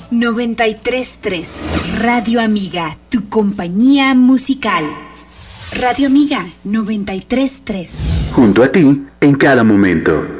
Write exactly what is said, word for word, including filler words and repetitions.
noventa y tres tres, Radio Amiga, tu compañía musical. Radio Amiga noventa y tres tres. Junto a ti en cada momento.